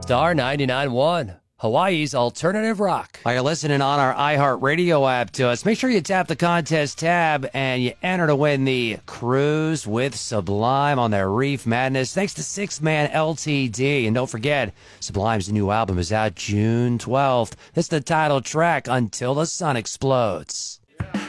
Star 99.1, Hawaii's alternative rock. While you're listening on our iHeartRadio app to us, make sure you tap the contest tab and you enter to win the Cruise with Sublime on their Reef Madness. Thanks to Six Man LTD. And don't forget, Sublime's new album is out June 12th. This is the title track, Until the Sun Explodes.